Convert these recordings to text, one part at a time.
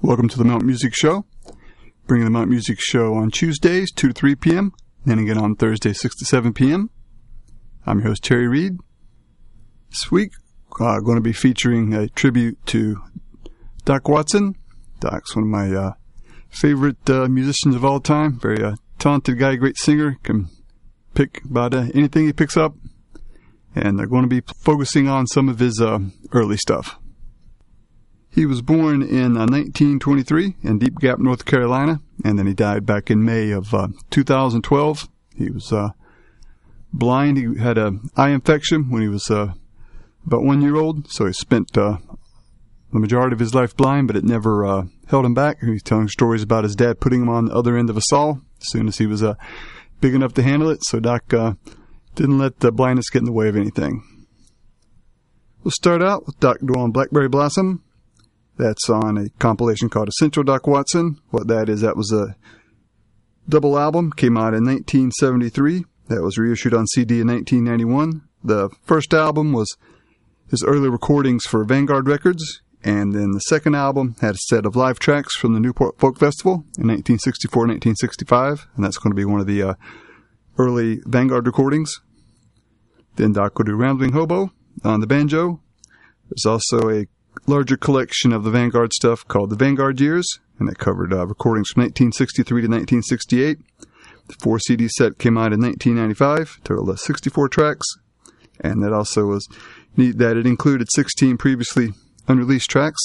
Welcome to the Mount Music Show. Bringing the Mount Music Show on Tuesdays, 2 to 3 p.m., then again on Thursdays, 6 to 7 p.m. I'm your host, Terry Reed. This week, I'm going to be featuring a tribute to Doc Watson. Doc's one of my favorite musicians of all time. Very talented guy, great singer. Can pick about anything he picks up. And they're going to be focusing on some of his early stuff. He was born in 1923 in Deep Gap, North Carolina, and then he died back in May of 2012. He was blind. He had an eye infection when he was about 1 year old, so he spent the majority of his life blind, but it never held him back. He was telling stories about his dad putting him on the other end of a saw as soon as he was big enough to handle it, so Doc didn't let the blindness get in the way of anything. We'll start out with Doc doing Blackberry Blossom. That's on a compilation called Essential Doc Watson. What that is, that was a double album, came out in 1973. That was reissued on CD in 1991. The first album was his early recordings for Vanguard Records, and then the second album had a set of live tracks from the Newport Folk Festival in 1964-1965, and that's going to be one of the early Vanguard recordings. Then Doc will do Rambling Hobo on the banjo. There's also a larger collection of the Vanguard stuff called the Vanguard Years, and that covered recordings from 1963 to 1968. The 4 CD set came out in 1995, total of 64 tracks, and that also was neat that it included 16 previously unreleased tracks.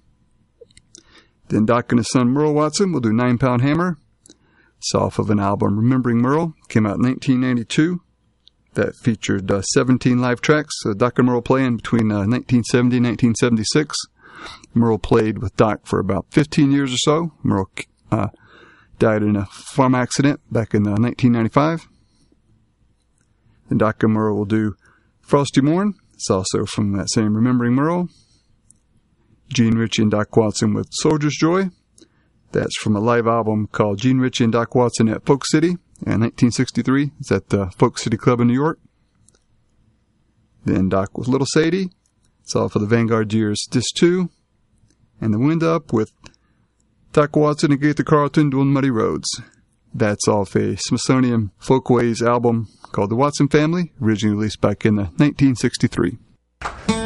Then Doc and his son Merle Watson will do 9 Pound Hammer. It's off of an album, Remembering Merle, came out in 1992. That featured 17 live tracks. Doc and Merle playing between 1970 and 1976. Merle played with Doc for about 15 years or so. Merle died in a farm accident back in 1995. And Doc and Merle will do Frosty Morn. It's also from that same Remembering Merle. Gene Ritchie and Doc Watson with Soldier's Joy. That's from a live album called Gene Ritchie and Doc Watson at Folk City in 1963. It's at the Folk City Club in New York. Then Doc with Little Sadie. It's off of the Vanguard Years Disc 2. And the Wind Up with Doc Watson and Gaither Carlton doing Muddy Roads. That's off a Smithsonian Folkways album called The Watson Family, originally released back in 1963.